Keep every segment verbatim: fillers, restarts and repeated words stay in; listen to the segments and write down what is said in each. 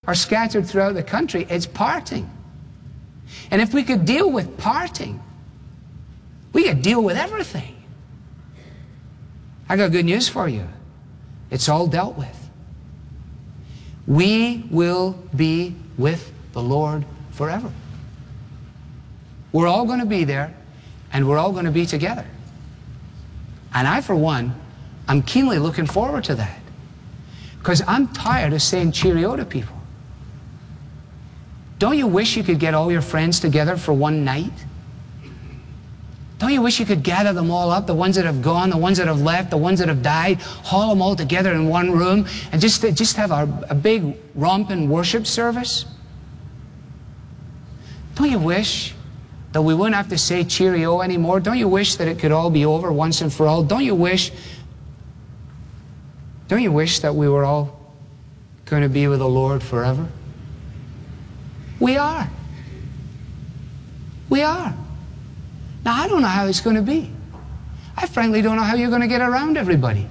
are scattered throughout the country. It's parting. And if we could deal with parting, we could deal with everything. I got good news for you. It's all dealt with. We will be with the Lord forever. We're all going to be there, and we're all going to be together. And I, for one, I'm keenly looking forward to that. Because I'm tired of saying cheerio to people. Don't you wish you could get all your friends together for one night? Don't you wish you could gather them all up, the ones that have gone, the ones that have left, the ones that have died, haul them all together in one room, and just, just have a, a big romping worship service? Don't you wish that we wouldn't have to say cheerio anymore? Don't you wish that it could all be over once and for all? Don't you wish, don't you wish that we were all going to be with the Lord forever? We are. We are. Now, I don't know how it's going to be. I frankly don't know how you're going to get around everybody.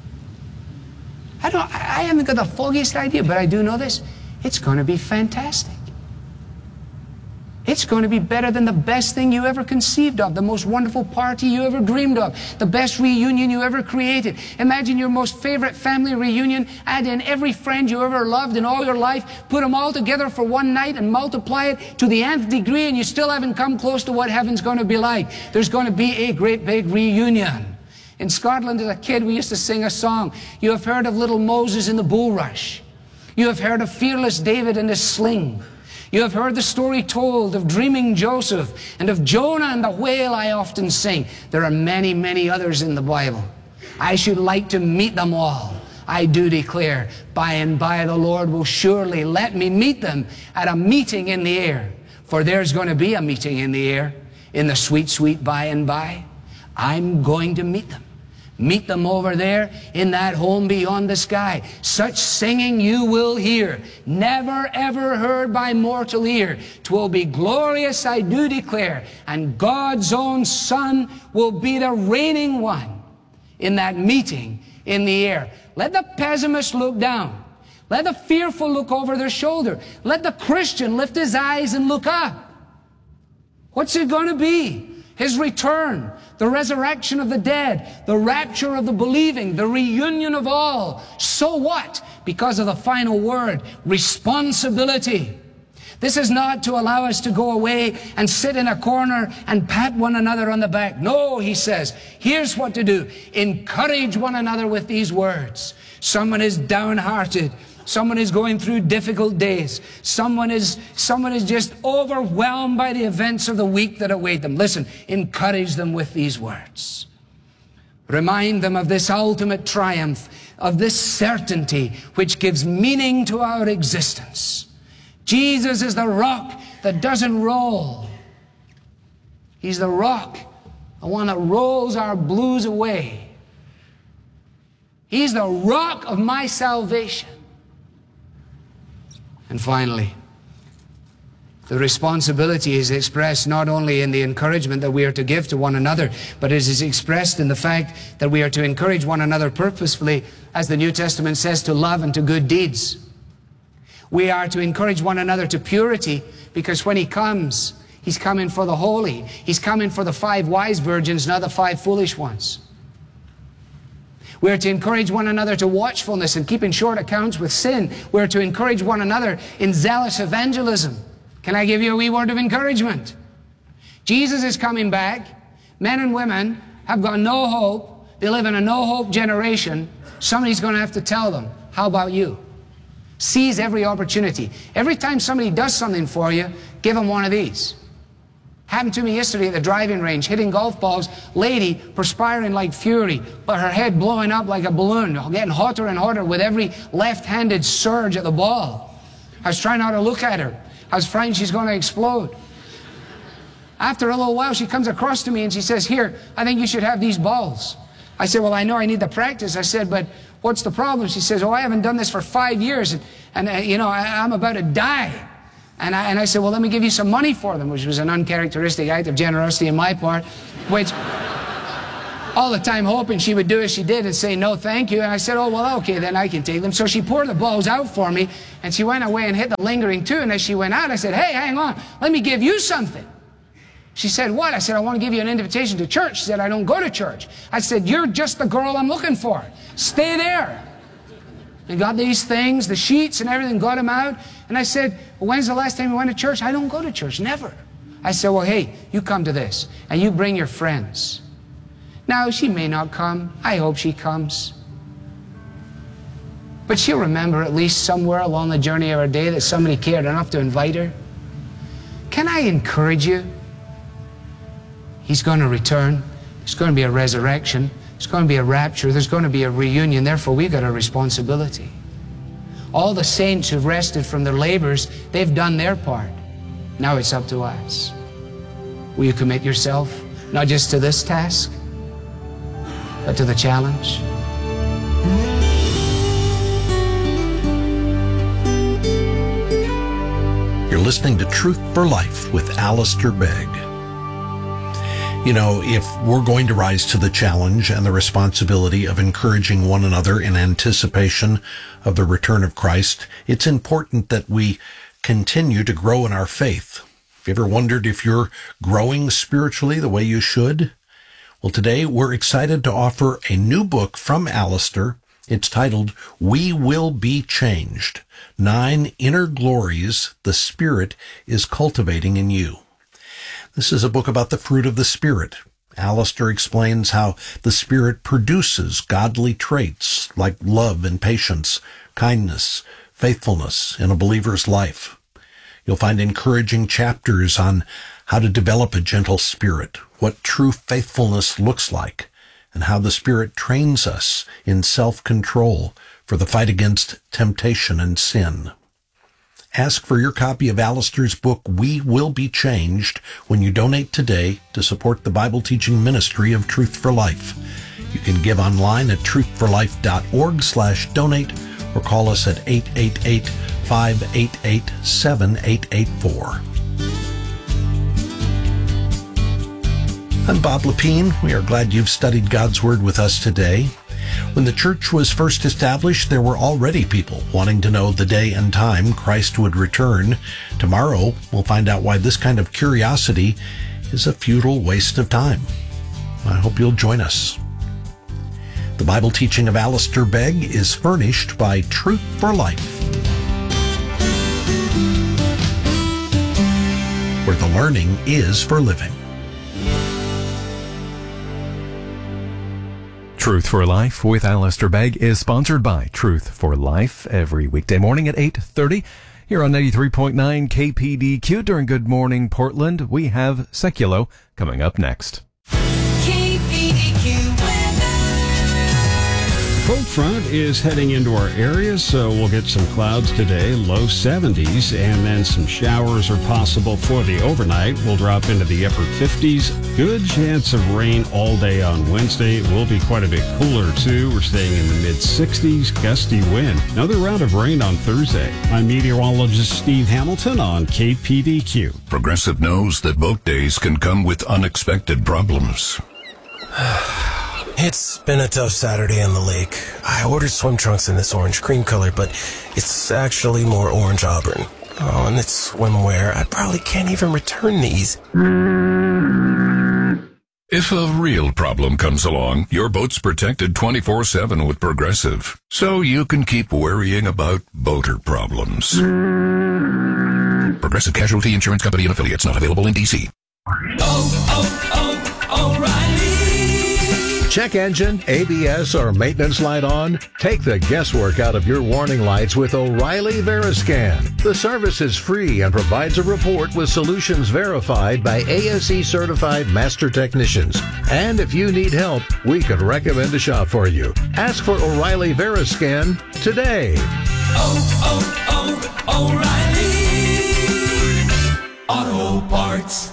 I don't, I haven't got the foggiest idea, but I do know this. It's going to be fantastic. It's going to be better than the best thing you ever conceived of, the most wonderful party you ever dreamed of, the best reunion you ever created. Imagine your most favorite family reunion, add in every friend you ever loved in all your life, put them all together for one night and multiply it to the nth degree, and you still haven't come close to what heaven's going to be like. There's going to be a great big reunion. In Scotland, as a kid, we used to sing a song. You have heard of little Moses in the bulrush. You have heard of fearless David and his sling. You have heard the story told of dreaming Joseph and of Jonah and the whale I often sing. There are many, many others in the Bible. I should like to meet them all. I do declare, by and by the Lord will surely let me meet them at a meeting in the air. For there's going to be a meeting in the air, in the sweet, sweet by and by. I'm going to meet them. Meet them over there in that home beyond the sky. Such singing you will hear, never ever heard by mortal ear. 'Twill be glorious, I do declare, and God's own Son will be the reigning one in that meeting in the air. Let the pessimist look down. Let the fearful look over their shoulder. Let the Christian lift his eyes and look up. What's it going to be? His return, the resurrection of the dead, the rapture of the believing, the reunion of all. So what? Because of the final word, responsibility. This is not to allow us to go away and sit in a corner and pat one another on the back. No, he says, here's what to do. Encourage one another with these words. Someone is downhearted. Someone is going through difficult days. Someone is, someone is just overwhelmed by the events of the week that await them. Listen, encourage them with these words. Remind them of this ultimate triumph, of this certainty which gives meaning to our existence. Jesus is the rock that doesn't roll. He's the rock, the one that rolls our blues away. He's the rock of my salvation. And finally, the responsibility is expressed not only in the encouragement that we are to give to one another, but it is expressed in the fact that we are to encourage one another purposefully, as the New Testament says, to love and to good deeds. We are to encourage one another to purity, because when He comes, He's coming for the holy. He's coming for the five wise virgins, not the five foolish ones. We are to encourage one another to watchfulness and keeping short accounts with sin. We are to encourage one another in zealous evangelism. Can I give you a wee word of encouragement? Jesus is coming back. Men and women have got no hope. They live in a no-hope generation. Somebody's going to have to tell them, how about you? Seize every opportunity. Every time somebody does something for you, give them one of these. Happened to me yesterday at the driving range, hitting golf balls, lady perspiring like fury, but her head blowing up like a balloon, getting hotter and hotter with every left-handed surge at the ball. I was trying not to look at her. I was frightened she's going to explode. After a little while, she comes across to me and she says, here, I think you should have these balls. I said, well, I know I need the practice. I said, but what's the problem? She says, oh, I haven't done this for five years, and, and uh, you know, I, I'm about to die. And I, and I said, well, let me give you some money for them, which was an uncharacteristic act of generosity on my part, which, all the time hoping she would do as she did and say, no, thank you. And I said, oh, well, okay, then I can take them. So she poured the balls out for me, and she went away and hit the lingering too. And as she went out, I said, hey, hang on, let me give you something. She said, what? I said, I want to give you an invitation to church. She said, I don't go to church. I said, you're just the girl I'm looking for. Stay there. We got these things, the sheets and everything, got them out. And I said, well, when's the last time you went to church? I don't go to church, never. I said, well, hey, you come to this, and you bring your friends. Now, she may not come. I hope she comes. But she'll remember at least somewhere along the journey of her day that somebody cared enough to invite her. Can I encourage you? He's going to return. There's going to be a resurrection. There's going to be a rapture. There's going to be a reunion. Therefore, we've got a responsibility. All the saints who've rested from their labors, they've done their part. Now it's up to us. Will you commit yourself, not just to this task, but to the challenge? You're listening to Truth for Life with Alistair Begg. You know, if we're going to rise to the challenge and the responsibility of encouraging one another in anticipation of the return of Christ, it's important that we continue to grow in our faith. Have you ever wondered if you're growing spiritually the way you should? Well, today we're excited to offer a new book from Alistair. It's titled, We Will Be Changed, Nine Inner Glories the Spirit is Cultivating in You. This is a book about the fruit of the Spirit. Alistair explains how the Spirit produces godly traits like love and patience, kindness, faithfulness in a believer's life. You'll find encouraging chapters on how to develop a gentle spirit, what true faithfulness looks like, and how the Spirit trains us in self-control for the fight against temptation and sin. Ask for your copy of Alistair's book, We Will Be Changed, when you donate today to support the Bible teaching ministry of Truth for Life. You can give online at truthforlife.org slash donate or call us at eight eight eight, five eight eight, seven eight eight four. I'm Bob Lepine. We are glad you've studied God's Word with us today. When the church was first established, there were already people wanting to know the day and time Christ would return. Tomorrow, we'll find out why this kind of curiosity is a futile waste of time. I hope you'll join us. The Bible teaching of Alistair Begg is furnished by Truth for Life, where the learning is for living. Truth for Life with Alistair Begg is sponsored by Truth for Life every weekday morning at eight thirty here on ninety-three point nine K P D Q. During Good Morning Portland, we have Seculo coming up next. K P D Q Cold front is heading into our area, so we'll get some clouds today, low seventies, and then some showers are possible for the overnight. We'll drop into the upper fifties. Good chance of rain all day on Wednesday. It will be quite a bit cooler, too. We're staying in the mid-sixties, gusty wind. Another round of rain on Thursday. I'm meteorologist Steve Hamilton on K P D Q. Progressive knows that boat days can come with unexpected problems. It's been a tough Saturday on the lake. I ordered swim trunks in this orange cream color, but it's actually more orange auburn. Oh, and it's swimwear. I probably can't even return these. If a real problem comes along, your boat's protected twenty-four seven with Progressive, so you can keep worrying about boater problems. Progressive Casualty Insurance Company and Affiliates, not available in D C. Oh, oh, oh, O'Reilly. Check engine, A B S, or maintenance light on? Take the guesswork out of your warning lights with O'Reilly Veriscan. The service is free and provides a report with solutions verified by A S E certified master technicians. And if you need help, we could recommend a shop for you. Ask for O'Reilly Veriscan today. Oh, oh, oh, O'Reilly Auto Parts.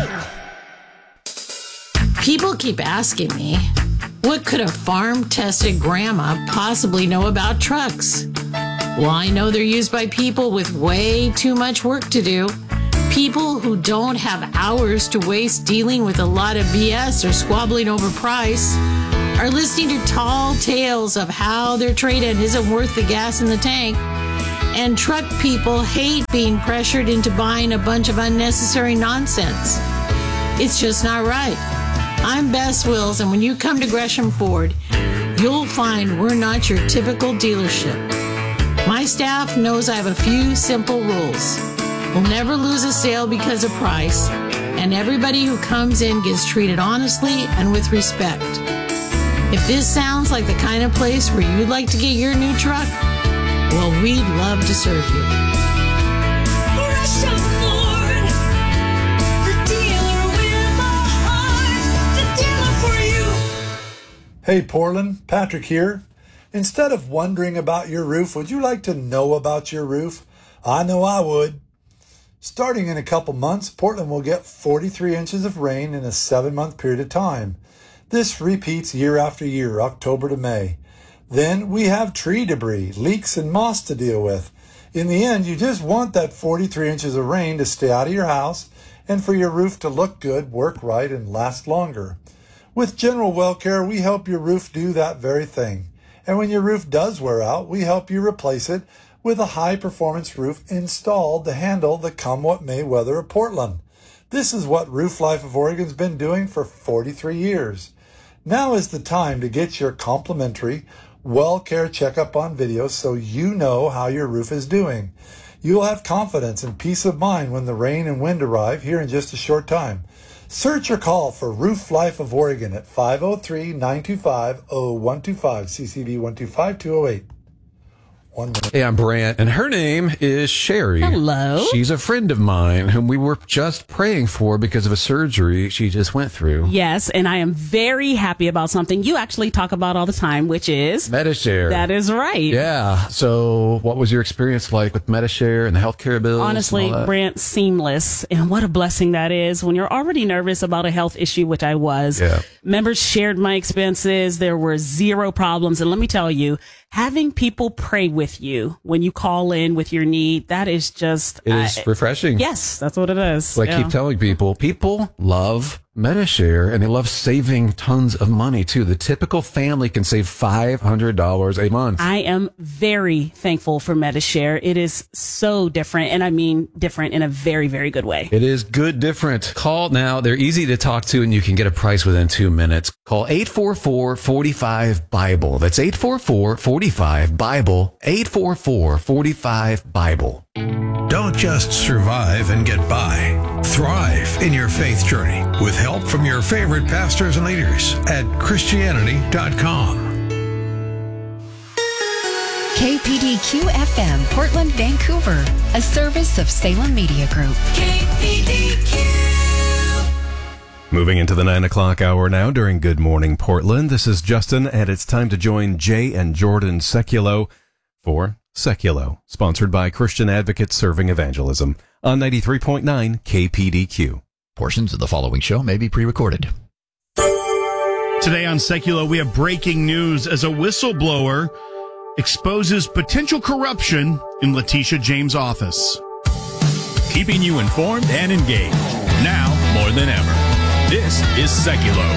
People keep asking me, what could a farm-tested grandma possibly know about trucks? Well, I know they're used by people with way too much work to do. People who don't have hours to waste dealing with a lot of B S or squabbling over price. are listening to tall tales of how their trade-in isn't worth the gas in the tank, and truck people hate being pressured into buying a bunch of unnecessary nonsense. It's just not right. I'm Bess Wills, and when you come to Gresham Ford, you'll find we're not your typical dealership. My staff knows I have a few simple rules. We'll never lose a sale because of price, and everybody who comes in gets treated honestly and with respect. If this sounds like the kind of place where you'd like to get your new truck, well, we'd love to serve you. Gresham Ford, the dealer with a heart, the dealer for you. Hey Portland, Patrick here. Instead of wondering about your roof, would you like to know about your roof? I know I would. Starting in a couple months, Portland will get forty-three inches of rain in a seven-month period of time. This repeats year after year, October to May. Then we have tree debris, leaks, and moss to deal with. In the end, you just want that forty-three inches of rain to stay out of your house and for your roof to look good, work right, and last longer. With General Well Care, we help your roof do that very thing. And when your roof does wear out, we help you replace it with a high-performance roof installed to handle the come-what-may weather of Portland. This is what Roof Life of Oregon's been doing for forty-three years. Now is the time to get your complimentary Well Care checkup on video so you know how your roof is doing. You'll have confidence and peace of mind when the rain and wind arrive here in just a short time. Search or call for Roof Life of Oregon at five oh three, nine two five, oh one two five, C C D one two five, two oh eight. One minute. Hey, I'm Brant, and her name is Sherry. Hello. She's a friend of mine whom we were just praying for because of a surgery she just went through. Yes, and I am very happy about something you actually talk about all the time, which is Medi-Share. That is right. Yeah. So what was your experience like with Medi-Share and the healthcare bills? Honestly, Brant, seamless. And what a blessing that is when you're already nervous about a health issue, which I was. Yeah. Members shared my expenses. There were zero problems. And let me tell you, having people pray with you when you call in with your need, that is just... It is uh, refreshing. Yes, that's what it is. So I yeah. keep telling people, people love Medi-Share, and they love saving tons of money, too. The typical family can save five hundred dollars a month. I am very thankful for Medi-Share. It is so different, and I mean different in a very, very good way. It is good different. Call now. They're easy to talk to, and you can get a price within two minutes. Call eight four four, four five, BIBLE. That's eight four four, four five, BIBLE. eight four four, four five, BIBLE. Don't just survive and get by. Thrive in your faith journey with help from your favorite pastors and leaders at Christianity dot com. K P D Q F M, Portland, Vancouver, a service of Salem Media Group. K P D Q. Moving into the nine o'clock hour now during Good Morning Portland. This is Justin, and it's time to join Jay and Jordan Sekulow for Sekulow, sponsored by Christian Advocates Serving Evangelism on ninety-three point nine K P D Q. Portions of the following show may be pre-recorded. Today on Sekulow, we have breaking news as a whistleblower exposes potential corruption in Letitia James' office. Keeping you informed and engaged, now more than ever. This is Sekulow.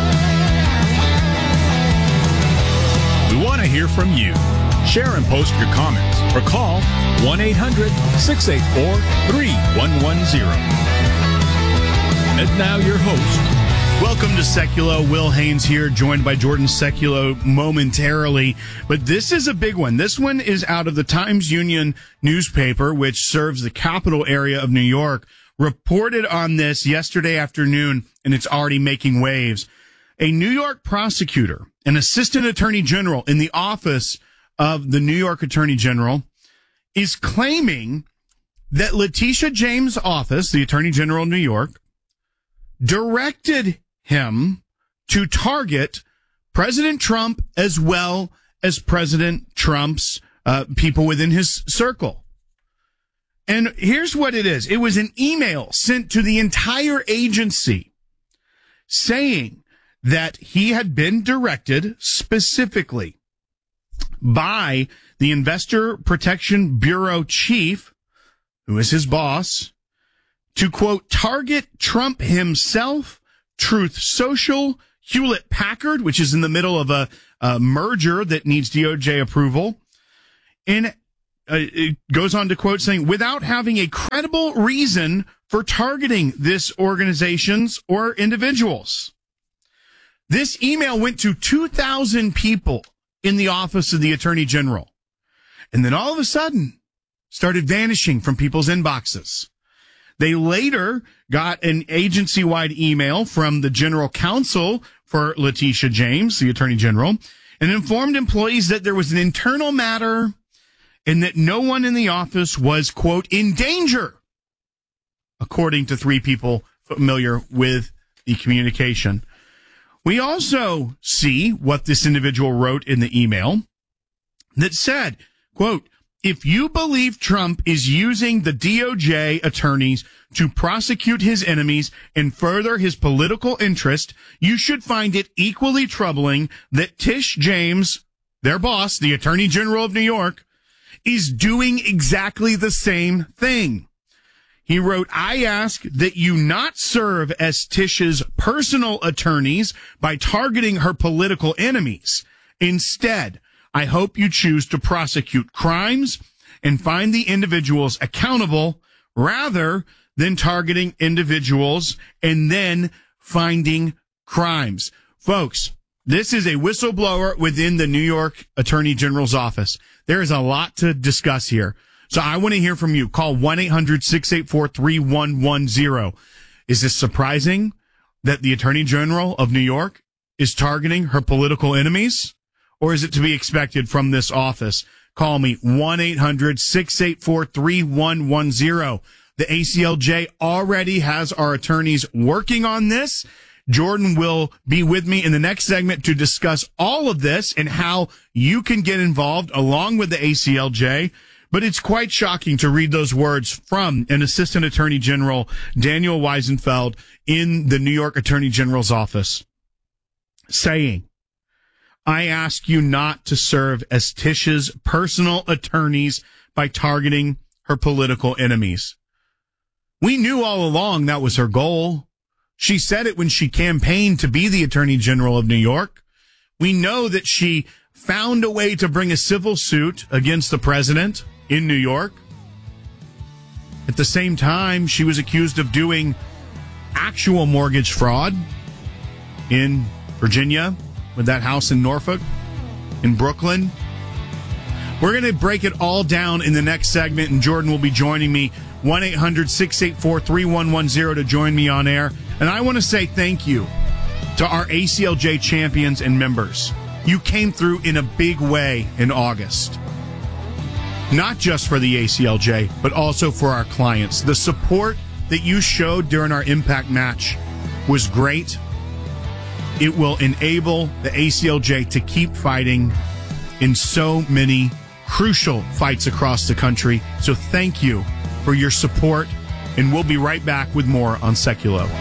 We want to hear from you. Share and post your comments or call one eight hundred, six eight four, three one one zero. And now your host. Welcome to Sekulow. Will Haynes here, joined by Jordan Sekulow momentarily. But this is a big one. This one is out of the Times-Union newspaper, which serves the capital area of New York. Reported on this yesterday afternoon, and it's already making waves. A New York prosecutor, an assistant attorney general in the office of the New York Attorney General, is claiming that Letitia James' office, the Attorney General of New York, directed him to target President Trump as well as President Trump's uh, people within his circle. And here's what it is. It was an email sent to the entire agency saying that he had been directed specifically by the Investor Protection Bureau chief, who is his boss, to, quote, target Trump himself, Truth Social, Hewlett Packard, which is in the middle of a, a merger that needs D O J approval. And uh, it goes on to quote saying, without having a credible reason for targeting this organizations or individuals. This email went to two thousand people in the office of the Attorney General. And then all of a sudden started vanishing from people's inboxes. They later got an agency-wide email from the general counsel for Letitia James, the Attorney General, and informed employees that there was an internal matter and that no one in the office was, quote, in danger, according to three people familiar with the communication. We also see what this individual wrote in the email that said, quote, if you believe Trump is using the D O J attorneys to prosecute his enemies and further his political interest, you should find it equally troubling that Tish James, their boss, the Attorney General of New York, is doing exactly the same thing. He wrote, I ask that you not serve as Tish's personal attorneys by targeting her political enemies. Instead, I hope you choose to prosecute crimes and find the individuals accountable rather than targeting individuals and then finding crimes. Folks, this is a whistleblower within the New York Attorney General's office. There is a lot to discuss here. So I want to hear from you. Call one eight hundred six eight four three one one zero. Is this surprising that the Attorney General of New York is targeting her political enemies? Or is it to be expected from this office? Call me one eight hundred six eight four three one one zero. The A C L J already has our attorneys working on this. Jordan will be with me in the next segment to discuss all of this and how you can get involved along with the A C L J. But it's quite shocking to read those words from an Assistant Attorney General, Daniel Weisenfeld, in the New York Attorney General's office, saying, I ask you not to serve as Tish's personal attorneys by targeting her political enemies. We knew all along that was her goal. She said it when she campaigned to be the Attorney General of New York. We know that she found a way to bring a civil suit against the president in New York. At the same time, she was accused of doing actual mortgage fraud in Virginia with that house in Norfolk, in Brooklyn. We're going to break it all down in the next segment, and Jordan will be joining me, one eight hundred six eight four three one one zero, to join me on air. And I want to say thank you to our A C L J champions and members. You came through in a big way in August. Not just for the A C L J, but also for our clients. The support that you showed during our Impact match was great. It will enable the A C L J to keep fighting in so many crucial fights across the country. So thank you for your support, and we'll be right back with more on Seculo.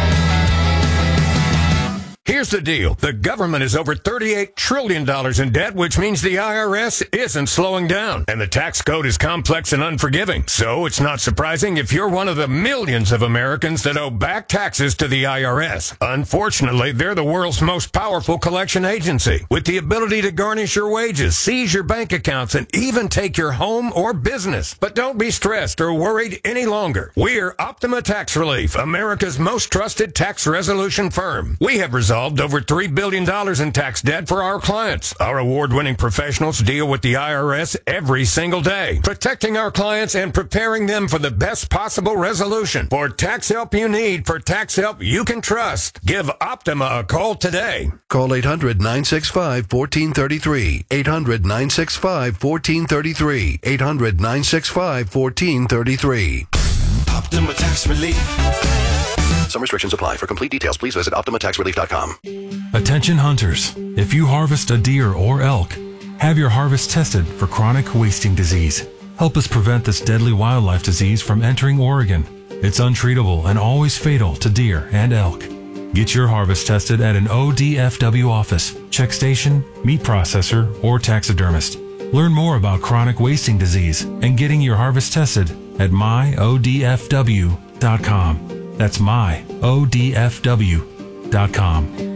Here's the deal. The government is over thirty-eight trillion dollars in debt, which means the I R S isn't slowing down. And the tax code is complex and unforgiving. So it's not surprising if you're one of the millions of Americans that owe back taxes to the I R S. Unfortunately, they're the world's most powerful collection agency, with the ability to garnish your wages, seize your bank accounts, and even take your home or business. But don't be stressed or worried any longer. We're Optima Tax Relief, America's most trusted tax resolution firm. We have resolved over three billion dollars in tax debt for our clients. Our award-winning professionals deal with the I R S every single day, protecting our clients and preparing them for the best possible resolution. For tax help you need, for tax help you can trust, give Optima a call today. Call eight hundred nine six five one four three three. eight hundred nine six five one four three three. eight hundred nine six five one four three three. Optima Tax Relief. Some restrictions apply. For complete details, please visit optima tax relief dot com. Attention hunters. If you harvest a deer or elk, have your harvest tested for chronic wasting disease. Help us prevent this deadly wildlife disease from entering Oregon. It's untreatable and always fatal to deer and elk. Get your harvest tested at an O D F W office, check station, meat processor, or taxidermist. Learn more about chronic wasting disease and getting your harvest tested at my O D F W dot com. That's my O D F W dot com.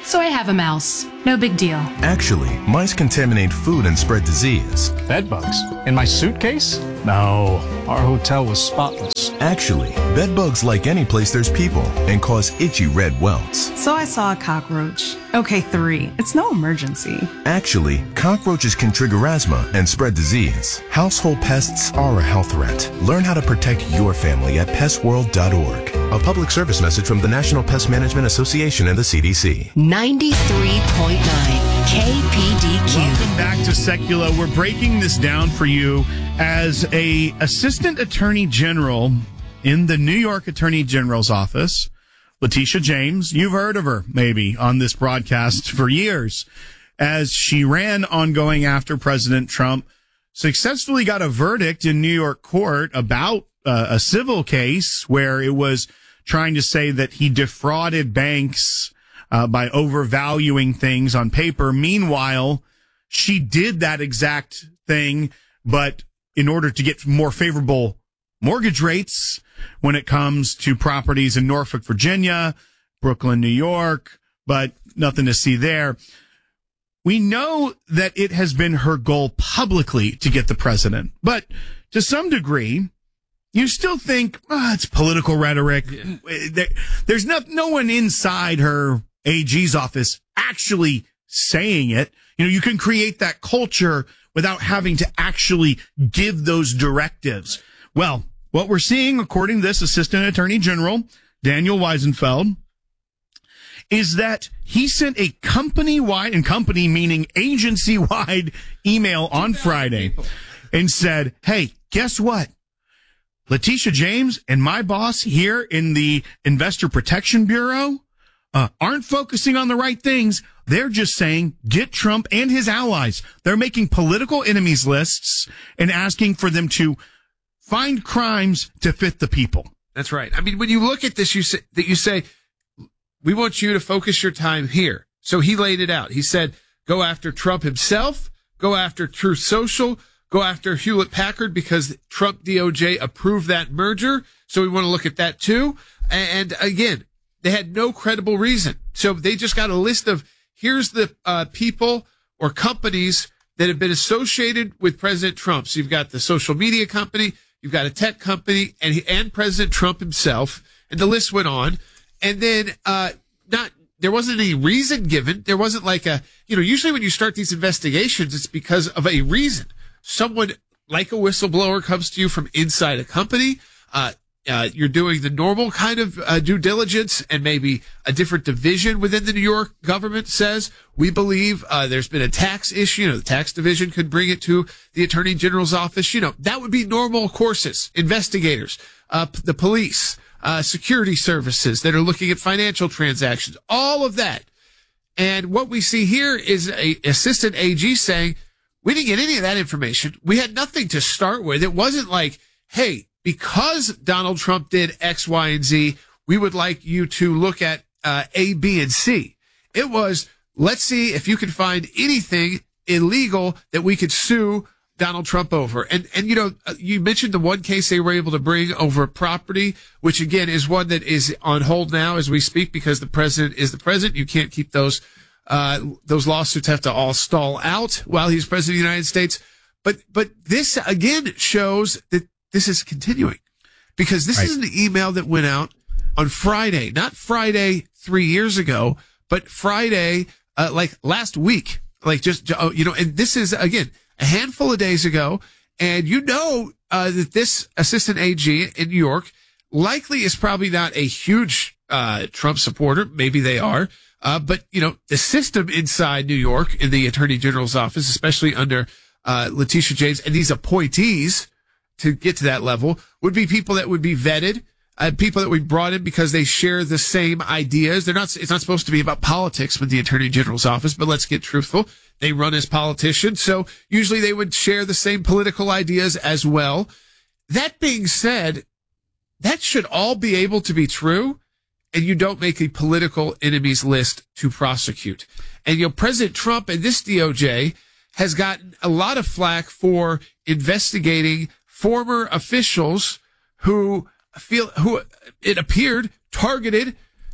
So I have a mouse. No big deal. Actually, mice contaminate food and spread disease. Bed bugs? In my suitcase? No, our hotel was spotless. Actually, bed bugs like any place there's people and cause itchy red welts. So I saw a cockroach. Okay, three. It's no emergency. Actually, cockroaches can trigger asthma and spread disease. Household pests are a health threat. Learn how to protect your family at pest world dot org. A public service message from the National Pest Management Association and the C D C. ninety-three point nine K P D Q. Welcome back to Secula. We're breaking this down for you as a assistant attorney general in the New York Attorney General's office. Letitia James, you've heard of her maybe on this broadcast for years, as she ran on going after President Trump, successfully got a verdict in New York court about uh, a civil case where it was trying to say that he defrauded banks uh, by overvaluing things on paper. Meanwhile, she did that exact thing, but in order to get more favorable mortgage rates when it comes to properties in Norfolk, Virginia, Brooklyn, New York, but nothing to see there. We know that it has been her goal publicly to get the president, but to some degree, you still think, oh, it's political rhetoric. There, there's no, no one inside her A G's office actually saying it. You know, you can create that culture without having to actually give those directives. Well, what we're seeing, according to this Assistant Attorney General, Daniel Weisenfeld, is that he sent a company-wide, and company meaning agency-wide email on Friday and said, hey, guess what? Letitia James and my boss here in the Investor Protection Bureau uh, aren't focusing on the right things. They're just saying, get Trump and his allies. They're making political enemies lists and asking for them to find crimes to fit the people. That's right. I mean, when you look at this, you say that you say, we want you to focus your time here. So he laid it out. He said, go after Trump himself, go after Truth Social, go after Hewlett Packard because Trump D O J approved that merger. So we want to look at that too. And again, they had no credible reason. So they just got a list of, here's the uh, people or companies that have been associated with President Trump. So you've got the social media company, you've got a tech company, and and President Trump himself, and the list went on. And then, uh, not, there wasn't any reason given. There wasn't like a, you know, usually when you start these investigations, it's because of a reason. Someone like a whistleblower comes to you from inside a company. Uh, uh, you're doing the normal kind of uh, due diligence, and maybe a different division within the New York government says, we believe uh, there's been a tax issue. You know, the tax division could bring it to the Attorney General's office. You know, that would be normal courses. Investigators, uh, the police, Uh, security services that are looking at financial transactions, all of that. And what we see here is a assistant A G saying, we didn't get any of that information. We had nothing to start with. It wasn't like, hey, because Donald Trump did X, Y, and Z, we would like you to look at uh, A, B, and C. It was, let's see if you can find anything illegal that we could sue Donald Trump over. And, and, you know, you mentioned the one case they were able to bring over property, which again is one that is on hold now as we speak because the president is the president. You can't keep those, uh, those lawsuits have to all stall out while he's president of the United States. But, but this again shows that this is continuing because this right. is an email that went out on Friday, not Friday three years ago, but Friday, uh, like last week, like just, you know, and this is again, a handful of days ago, and you know uh, that this assistant A G in New York likely is probably not a huge uh, Trump supporter. Maybe they are. Uh, but, you know, the system inside New York in the Attorney General's office, especially under uh, Letitia James and these appointees to get to that level, would be people that would be vetted, uh, people that we brought in because they share the same ideas. They're not, it's not supposed to be about politics with the Attorney General's office, but let's get truthful. They run as politicians, so usually they would share the same political ideas as well. That being said, that should all be able to be true, and you don't make a political enemies list to prosecute. And, you know, President Trump and this D O J has gotten a lot of flack for investigating former officials who feel, who it appeared targeted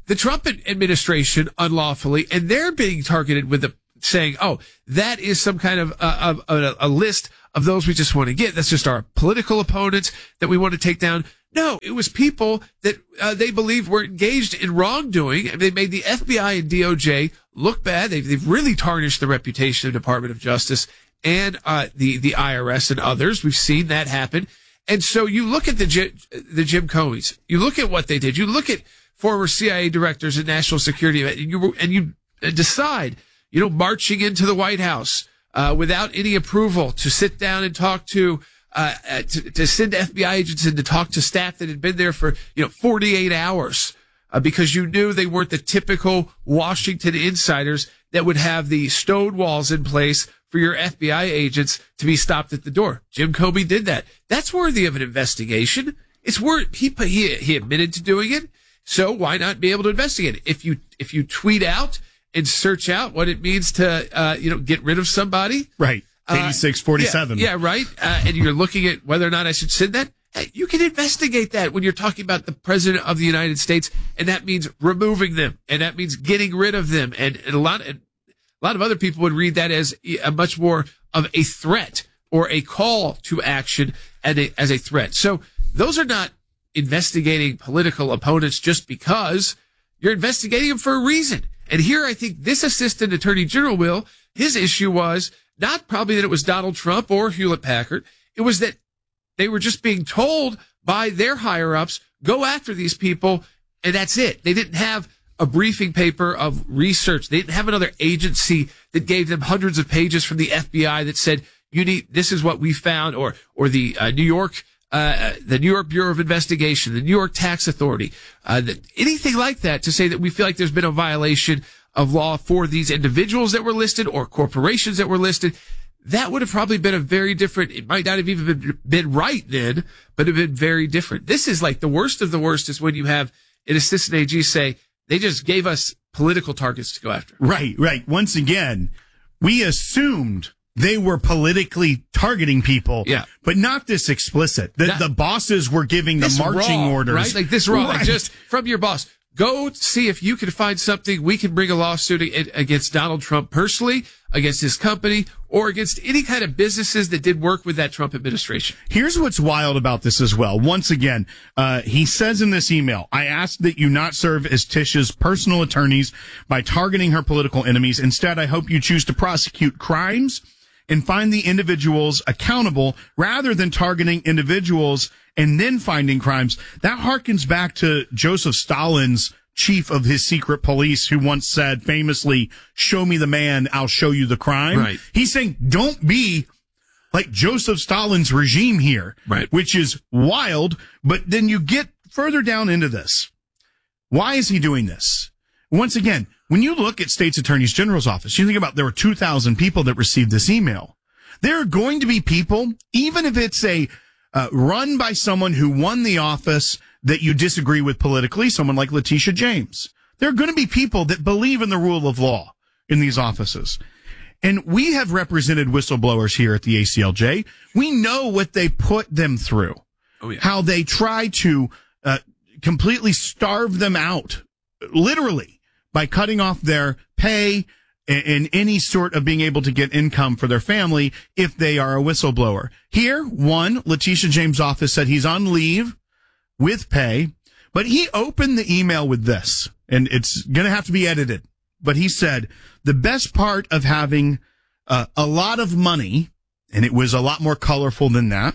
the Trump administration unlawfully, and they're being targeted with the saying, oh, that is some kind of, uh, of a, a list of those we just want to get. That's just our political opponents that we want to take down. No, it was people that uh, they believe were engaged in wrongdoing, and they made the F B I and D O J look bad. They've, they've really tarnished the reputation of the Department of Justice and uh, the the I R S and others. We've seen that happen. And so you look at the the Jim Comeys, you look at what they did, you look at former C I A directors and national security, and you and you decide, you know, marching into the White House uh, without any approval to sit down and talk to. Uh, to, to send F B I agents in to talk to staff that had been there for, you know, forty-eight hours, uh, because you knew they weren't the typical Washington insiders that would have the stone walls in place for your F B I agents to be stopped at the door. Jim Comey did that. That's worthy of an investigation. It's worth, he, he, he admitted to doing it. So why not be able to investigate it? If you, if you tweet out and search out what it means to, uh, you know, get rid of somebody. Right. eighty-six forty-seven. Uh, yeah, yeah, right. Uh, and you're looking at whether or not I should send that. Hey, you can investigate that when you're talking about the president of the United States, and that means removing them, and that means getting rid of them, and, and a lot, and a lot of other people would read that as a much more of a threat or a call to action and a, as a threat. So those are not investigating political opponents just because. You're investigating them for a reason. And here, I think this assistant attorney general will. His issue was not probably that it was Donald Trump or Hewlett Packard. It was that they were just being told by their higher ups, go after these people. And that's it. They didn't have a briefing paper of research. They didn't have another agency that gave them hundreds of pages from the F B I that said, you need, this is what we found, or, or the uh, New York, uh, the New York Bureau of Investigation, the New York Tax Authority, uh, the, anything like that to say that we feel like there's been a violation of law for these individuals that were listed or corporations that were listed. That would have probably been a very different, it might not have even been, been right then, but it would have been very different. This is like the worst of the worst is when you have an assistant A G say, they just gave us political targets to go after. Right, right. Once again, we assumed they were politically targeting people, yeah, but not this explicit. The, Not- the bosses were giving the This marching raw, orders. right? Like this raw, like Right. just from your boss. Go see if you can find something. We can bring a lawsuit a- against Donald Trump personally, against his company, or against any kind of businesses that did work with that Trump administration. Here's what's wild about this as well. Once again, uh, he says in this email, I ask that you not serve as Tish's personal attorneys by targeting her political enemies. Instead, I hope you choose to prosecute crimes and find the individuals accountable rather than targeting individuals and then finding crimes. That harkens back to Joseph Stalin's chief of his secret police, who once said famously, show me the man, I'll show you the crime. Right. He's saying, don't be like Joseph Stalin's regime here, right, which is wild. But then you get further down into this. Why is he doing this? Once again, when you look at State's Attorney's General's office, you think about there were two thousand people that received this email. There are going to be people, even if it's a uh, run by someone who won the office that you disagree with politically, someone like Letitia James. There are going to be people that believe in the rule of law in these offices. And we have represented whistleblowers here at the A C L J. We know what they put them through. Oh, yeah. How they try to uh, completely starve them out, literally, by cutting off their pay and, and any sort of being able to get income for their family if they are a whistleblower. Here, one, Letitia James' office said he's on leave with pay, but he opened the email with this, and it's going to have to be edited. But he said, the best part of having uh, a lot of money, and it was a lot more colorful than that,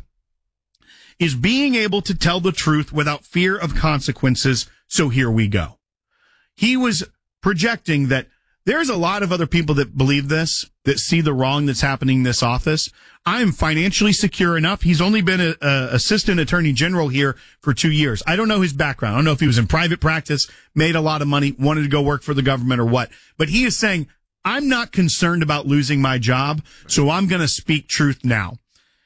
is being able to tell the truth without fear of consequences. So here we go. He was projecting that there's a lot of other people that believe this, that see the wrong that's happening in this office. I am financially secure enough. He's only been a, a assistant attorney general here for two years. I don't know his background. I don't know if he was in private practice, made a lot of money, wanted to go work for the government or what. But he is saying, I'm not concerned about losing my job, so I'm going to speak truth now.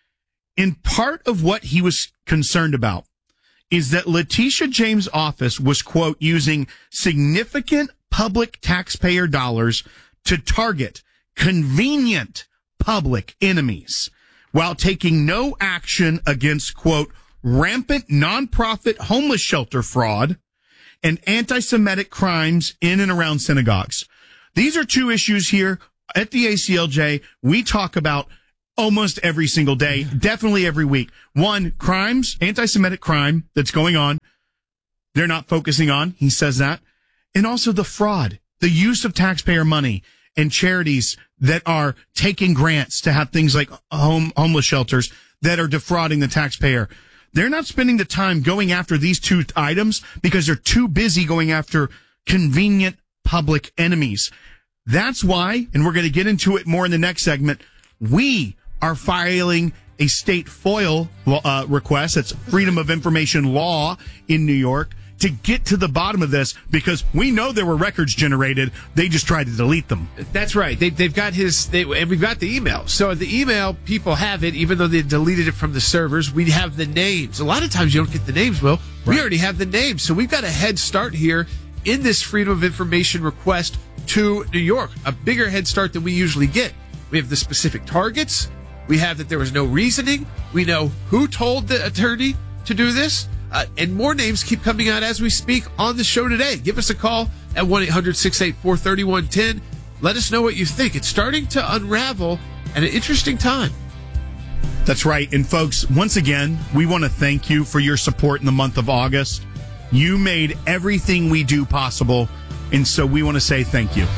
And part of what he was concerned about is that Letitia James' office was, quote, using significant public taxpayer dollars to target convenient public enemies while taking no action against, quote, rampant nonprofit homeless shelter fraud and anti-Semitic crimes in and around synagogues. These are two issues here at the A C L J we talk about almost every single day, definitely every week. One, crimes, anti-Semitic crime that's going on. They're not focusing on, he says that. And also the fraud, the use of taxpayer money and charities that are taking grants to have things like home homeless shelters that are defrauding the taxpayer. They're not spending the time going after these two items because they're too busy going after convenient public enemies. That's why, and we're going to get into it more in the next segment, we are filing a state FOIL uh, request. That's Freedom of Information Law in New York to get to the bottom of this because we know there were records generated. They just tried to delete them. That's right. They, they've got his, they, and we've got the email. So the email, people have it, even though they deleted it from the servers. We have the names. A lot of times you don't get the names, Will. We Right. already have the names. So we've got a head start here in this Freedom of Information request to New York, a bigger head start than we usually get. We have the specific targets. We have that there was no reasoning. We know who told the attorney to do this. Uh, and more names keep coming out as we speak on the show today. Give us a call at one eight hundred six eight four three one one zero. Let us know what you think. It's starting to unravel at an interesting time. That's right. And folks, once again, we want to thank you for your support in the month of August. You made everything we do possible. And so we want to say thank you.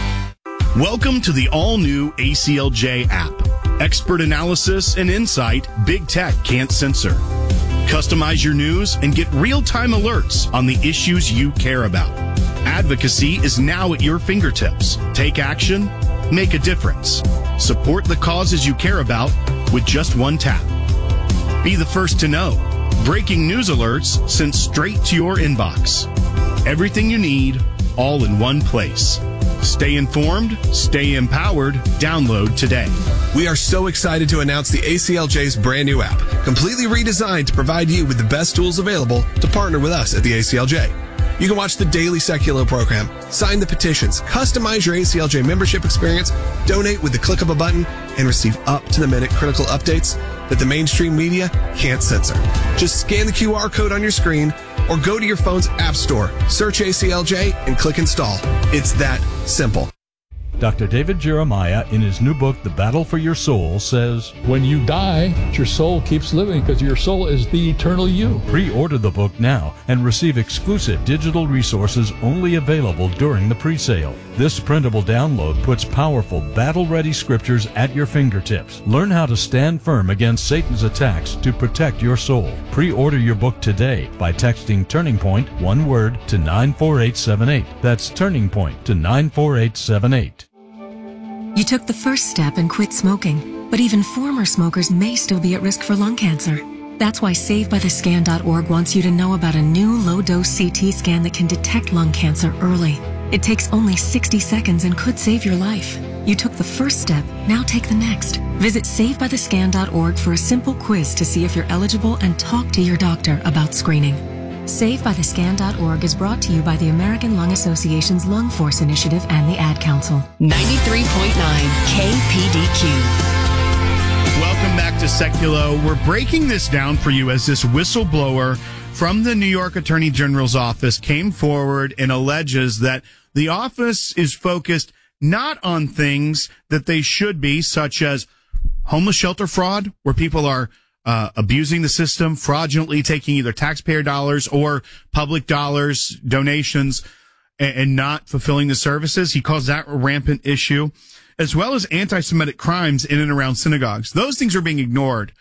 Welcome to the all-new A C L J app. Expert analysis and insight big tech can't censor. Customize your news and get real-time alerts on the issues you care about. Advocacy is now at your fingertips. Take action, make a difference. Support the causes you care about with just one tap. Be the first to know. Breaking news alerts sent straight to your inbox. Everything you need, all in one place. Stay informed, stay empowered, download today. We are so excited to announce the A C L J's brand new app, completely redesigned to provide you with the best tools available to partner with us at the A C L J. You can watch the daily Seculo program, sign the petitions, customize your A C L J membership experience, donate with the click of a button, and receive up-to-the-minute critical updates that the mainstream media can't censor. Just scan the Q R code on your screen or go to your phone's app store, search A C L J, and click install. It's that simple. Doctor David Jeremiah, in his new book, The Battle for Your Soul, says, when you die, your soul keeps living because your soul is the eternal you. Pre-order the book now and receive exclusive digital resources only available during the pre-sale. This printable download puts powerful, battle-ready scriptures at your fingertips. Learn how to stand firm against Satan's attacks to protect your soul. Pre-order your book today by texting Turning Point, one word, to nine four eight seven eight. That's Turning Point to nine four eight seven eight. You took the first step and quit smoking, but even former smokers may still be at risk for lung cancer. That's why Save By The Scan dot org wants you to know about a new low-dose C T scan that can detect lung cancer early. It takes only sixty seconds and could save your life. You took the first step, now take the next. Visit Save By The Scan dot org for a simple quiz to see if you're eligible and talk to your doctor about screening. Save By The Scan dot org is brought to you by the American Lung Association's Lung Force Initiative and the Ad Council. ninety-three point nine K P D Q. Welcome back to Seculo. We're breaking this down for you as this whistleblower from the New York Attorney General's office came forward and alleges that the office is focused not on things that they should be, such as homeless shelter fraud, where people are Uh, abusing the system, fraudulently taking either taxpayer dollars or public dollars, donations, and, and not fulfilling the services. He calls that a rampant issue, as well as anti-Semitic crimes in and around synagogues. Those things are being ignored,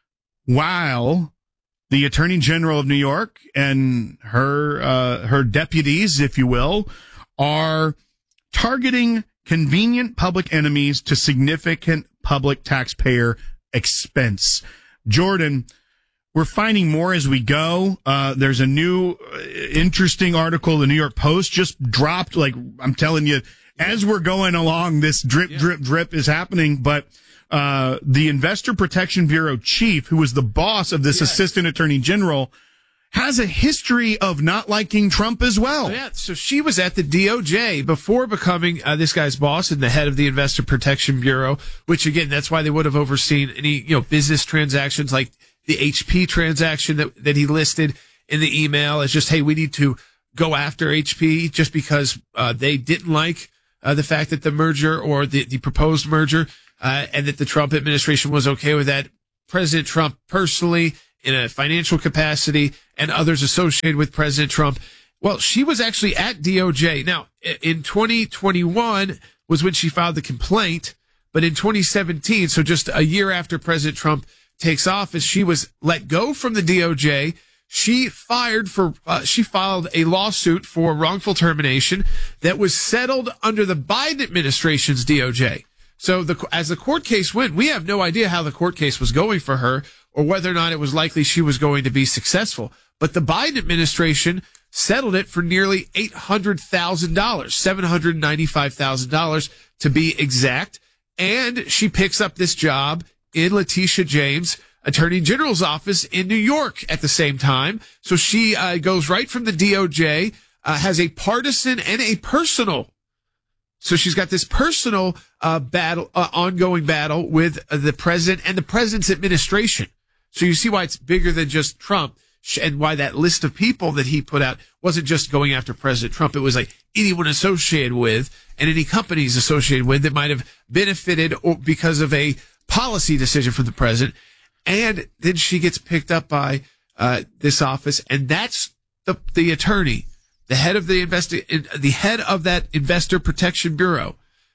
while the Attorney General of New York and her uh, her deputies, if you will, are targeting convenient public enemies to significant public taxpayer expense. Jordan, we're finding more as we go. Uh, there's a new uh, interesting article the New York Post just dropped. Like, I'm telling you, as we're going along, this drip, drip, drip is happening. But uh, the Investor Protection Bureau chief, who was the boss of this Yes. assistant attorney general, has a history of not liking Trump as well. Oh, yeah, so she was at the D O J before becoming uh, this guy's boss and the head of the Investor Protection Bureau, which again, that's why they would have overseen any, you know, business transactions like the H P transaction that, that he listed in the email as just, hey, we need to go after H P just because uh, they didn't like uh, the fact that the merger or the, the proposed merger uh, and that the Trump administration was okay with that. President Trump personally, in a financial capacity, and others associated with President Trump. Well, she was actually at D O J. Now, in twenty twenty-one was when she filed the complaint, but in twenty seventeen, so just a year after President Trump takes office, she was let go from the D O J. She fired for, uh, she filed a lawsuit for wrongful termination that was settled under the Biden administration's D O J. So the, as the court case went, we have no idea how the court case was going for her or whether or not it was likely she was going to be successful. But the Biden administration settled it for nearly eight hundred thousand dollars, seven hundred ninety-five thousand dollars to be exact. And she picks up this job in Letitia James' Attorney General's office in New York at the same time. So she uh, goes right from the D O J, uh, has a partisan and a personal. So she's got this personal uh, battle, uh, ongoing battle with uh, the president and the president's administration. So you see why it's bigger than just Trump, and why that list of people that he put out wasn't just going after President Trump. It was like anyone associated with and any companies associated with that might have benefited or because of a policy decision from the president. And then she gets picked up by uh, this office, and that's the the attorney, the head of the investi- the head of that Investor Protection Bureau,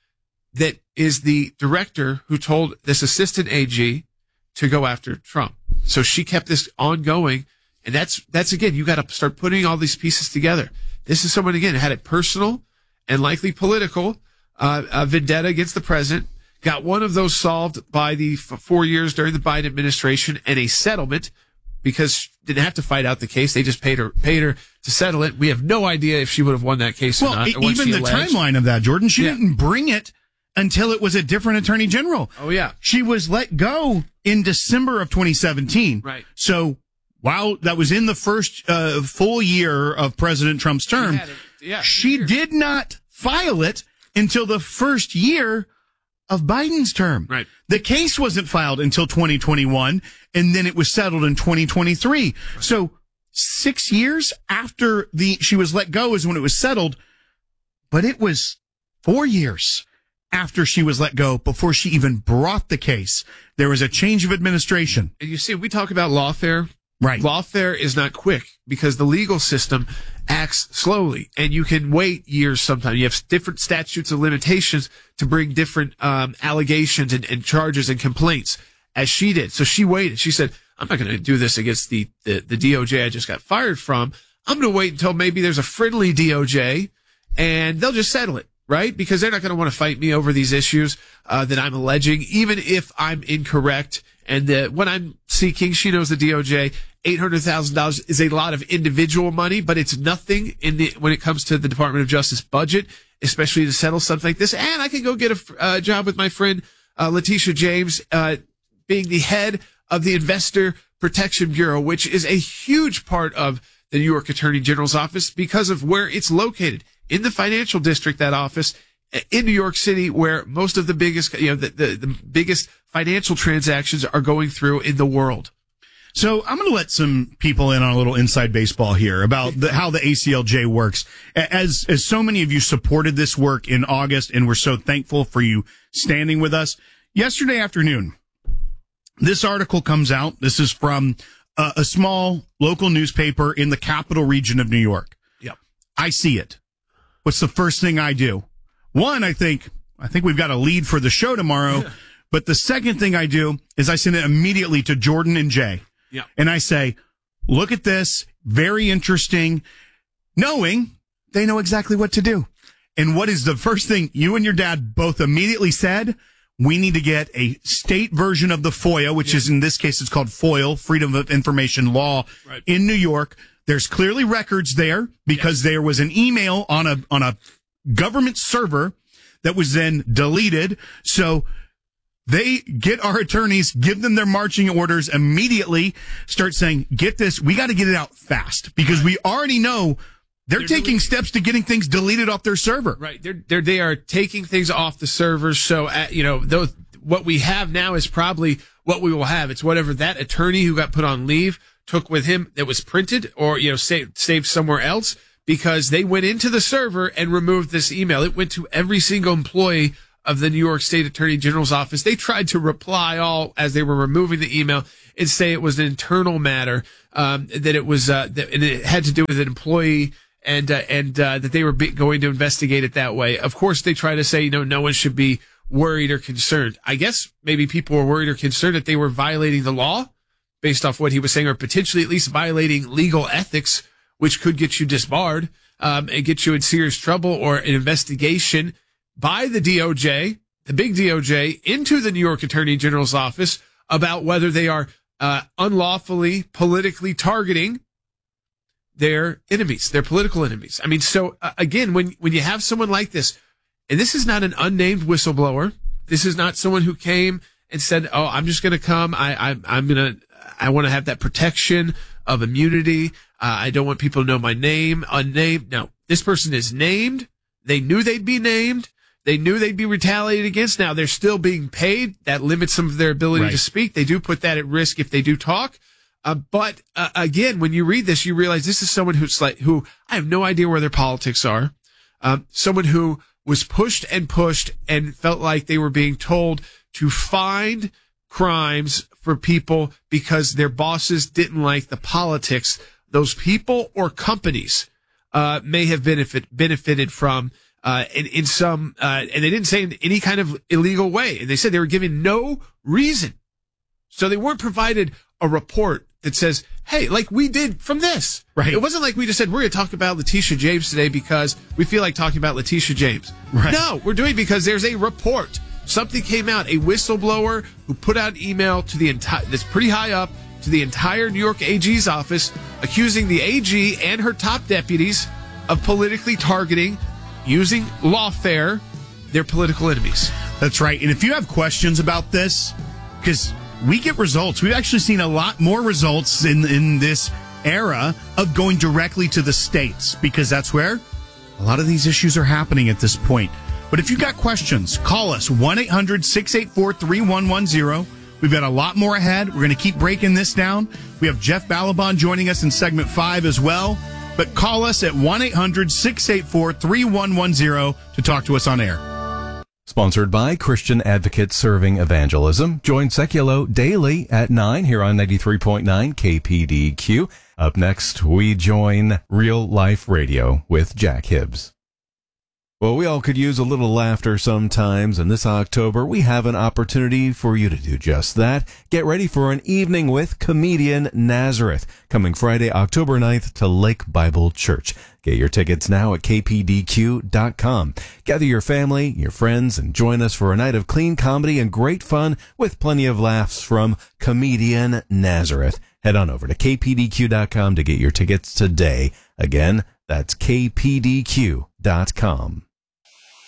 that is the director who told this assistant A G to go after Trump. So she kept this ongoing, and that's that's again, you got to start putting all these pieces together. This is someone again had a personal and likely political uh, uh, vendetta against the president. Got one of those solved by the f- four years during the Biden administration and a settlement because she didn't have to fight out the case. They just paid her, paid her to settle it. We have no idea if she would have won that case well, or not. e- or what even she the alleged. timeline of that, Jordan, she Yeah. didn't bring it until it was a different attorney general. Oh, yeah. She was let go in December of twenty seventeen. Right. So while that was in the first uh, full year of President Trump's term, had it- yeah, she did not file it until the first year of Biden's term. Right. The case wasn't filed until twenty twenty-one, and then it was settled in twenty twenty-three. Right. So six years after the she was let go is when it was settled, but it was four years after she was let go before she even brought the case. There was a change of administration. And you see, we talk about lawfare. Right. Lawfare is not quick because the legal system acts slowly, and you can wait years sometimes. You have different statutes of limitations to bring different um, allegations and, and charges and complaints, as she did. So she waited. She said, I'm not going to do this against the, the, the D O J I just got fired from. I'm going to wait until maybe there's a friendly D O J, and they'll just settle it, right? Because they're not going to want to fight me over these issues uh, that I'm alleging, even if I'm incorrect. And uh, when I'm seeking, she knows the D O J, eight hundred thousand dollars is a lot of individual money, but it's nothing in the when it comes to the Department of Justice budget, especially to settle something like this. And I can go get a uh, job with my friend uh, Letitia James, uh, being the head of the Investor Protection Bureau, which is a huge part of the New York Attorney General's office because of where it's located in the financial district, that office in New York City, where most of the biggest, you know, the, the, the biggest financial transactions are going through in the world. So I'm going to let some people in on a little inside baseball here about the, how the A C L J works. As, as so many of you supported this work in August, and we're so thankful for you standing with us. Yesterday afternoon, this article comes out. This is from a, a small local newspaper in the capital region of New York. Yep. I see it. What's the first thing I do? One, I think, I think we've got a lead for the show tomorrow. Yeah. But the second thing I do is I send it immediately to Jordan and Jay. Yeah. And I say, look at this. Very interesting. Knowing they know exactly what to do. And what is the first thing you and your dad both immediately said? We need to get a state version of the FOIA, which yeah. is in this case, it's called FOIL, Freedom of Information Law right. in New York. There's clearly records there because yes. there was an email on a, on a government server that was then deleted. So they get our attorneys, give them their marching orders immediately, start saying, get this, we got to get it out fast because we already know they're, they're taking deleting. steps to getting things deleted off their server. Right. They're, they're, they are taking things off the servers. So, uh, you know, those, what we have now is probably what we will have. It's whatever that attorney who got put on leave took with him that was printed or, you know, saved, saved somewhere else. because they went into the server and removed this email. It went to every single employee of the New York State Attorney General's office. They tried to reply all as they were removing the email and say it was an internal matter, um, that it was, uh, that and it had to do with an employee and, uh, and, uh, that they were be- going to investigate it that way. Of course, they try to say, you know, no one should be worried or concerned. I guess maybe people were worried or concerned that they were violating the law based off what he was saying, or potentially at least violating legal ethics, which could get you disbarred, um, and get you in serious trouble, or an investigation by the D O J, the big D O J, into the New York Attorney General's office about whether they are uh, unlawfully politically targeting their enemies, their political enemies. I mean, so uh, again, when when you have someone like this, and this is not an unnamed whistleblower, this is not someone who came and said, "Oh, I'm just going to come. I, I I'm going to I want to have that protection of immunity. Uh, I don't want people to know my name, unnamed." No, this person is named. They knew they'd be named. They knew they'd be retaliated against. Now they're still being paid. That limits some of their ability right. to speak. They do put that at risk if they do talk. Uh, but uh, again, when you read this, you realize this is someone who's like, who I have no idea where their politics are. Um, someone who was pushed and pushed and felt like they were being told to find crimes for people because their bosses didn't like the politics those people or companies uh, may have benefit benefited from. Uh, in, in some, uh, and they didn't say in any kind of illegal way. And they said they were given no reason. So they weren't provided a report that says, hey, like we did from this. Right. It wasn't like we just said, we're going to talk about Letitia James today because we feel like talking about Letitia James. Right. No, we're doing it because there's a report. Something came out, a whistleblower who put out an email to the entire, that's pretty high up, to the entire New York A G's office, accusing the A G and her top deputies of politically targeting, using lawfare, their political enemies. That's right. And if you have questions about this, because we get results, we've actually seen a lot more results in, in this era of going directly to the states, because that's where a lot of these issues are happening at this point. But if you've got questions, call us, one eight hundred six eight four three one one zero. We've got a lot more ahead. We're going to keep breaking this down. We have Jeff Balaban joining us in segment five as well. But call us at one eight hundred six eight four three one one zero to talk to us on air. Sponsored by Christian Advocates Serving Evangelism. Join Seculo daily at nine here on ninety-three point nine K P D Q. Up next, we join Real Life Radio with Jack Hibbs. Well, we all could use a little laughter sometimes, and this October we have an opportunity for you to do just that. Get ready for an evening with comedian Nazareth, coming Friday, October ninth to Lake Bible Church. Get your tickets now at K P D Q dot com. Gather your family, your friends, and join us for a night of clean comedy and great fun with plenty of laughs from comedian Nazareth. Head on over to K P D Q dot com to get your tickets today. Again, that's K P D Q dot com.